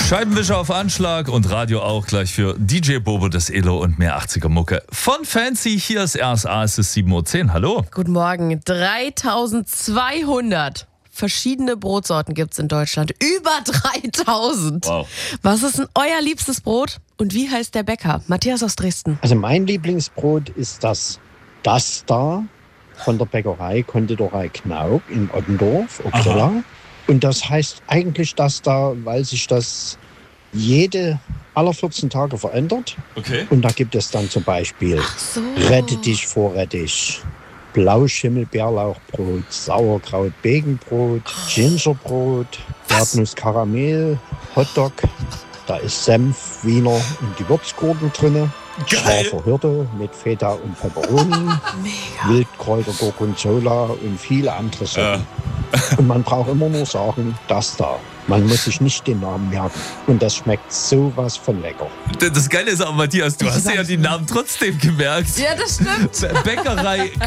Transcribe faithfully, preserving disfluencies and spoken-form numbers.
Scheibenwischer auf Anschlag und Radio auch gleich für D J Bobo, das Elo und mehr achtziger Mucke. Von Fancy, hier ist R S A, es ist sieben Uhr zehn. Hallo. Guten Morgen. dreitausendzweihundert verschiedene Brotsorten gibt es in Deutschland. Über dreitausend. Wow. Was ist denn euer liebstes Brot und wie heißt der Bäcker? Matthias aus Dresden. Also mein Lieblingsbrot ist das Das da von der Bäckerei Konditorei Knauk in Ottendorf, Uppsala. Und das heißt eigentlich Das da, weil sich das jede, alle vierzehn Tage verändert. Okay. Und da gibt es dann zum Beispiel So. Rettich vor Rettich, Blauschimmel-Bärlauchbrot, Sauerkraut-Begenbrot, Gingerbrot, Erdnuss-Karamell, Hotdog. Da ist Senf, Wiener und Gewürzgurken drin. Geil. Scharfer Hirte mit Feta und Peperoni. Mega. Wildkräuter, Gorgonzola und viele andere Sachen. Und man braucht immer nur sagen, Das da. Man muss sich nicht den Namen merken. Und das schmeckt sowas von lecker. Das Geile ist auch, Matthias, du hast dir ja die Namen trotzdem gemerkt. Ja, das stimmt. Bäckerei